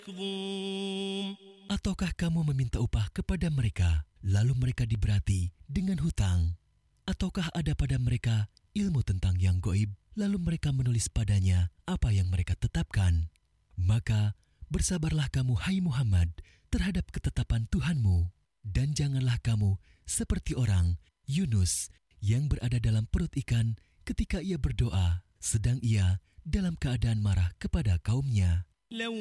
Ataukah kamu meminta upah kepada mereka, lalu mereka diberati dengan hutang? Ataukah ada pada mereka ilmu tentang yang gaib, lalu mereka menulis padanya apa yang mereka tetapkan? Maka bersabarlah kamu, hai Muhammad, terhadap ketetapan Tuhanmu, dan janganlah kamu seperti orang Yunus yang berada dalam perut ikan ketika ia berdoa, sedang ia dalam keadaan marah kepada kaumnya.